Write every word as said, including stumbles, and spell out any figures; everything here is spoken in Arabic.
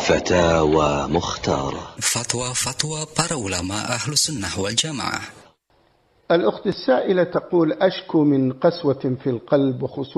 فتاوى مختارة. فتوى-fatwa para ulama ahlu sunnah wal jamaah. الأخت السائلة تقول: أشكو من قسوة في القلب وخصوصا